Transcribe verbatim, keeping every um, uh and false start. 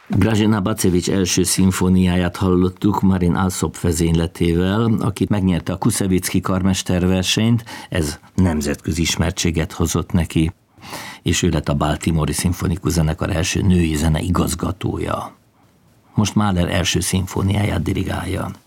Grażyna Bacevich első szimfóniáját hallottuk Marin Alsop vezényletével, akit megnyerte a Kuszevicki karmesterversenyt, ez nemzetközi ismertséget hozott neki, és ő lett a Baltimore-i szimfonikus zenekar első női zene igazgatója. Most Mahler első szimfóniáját dirigálja.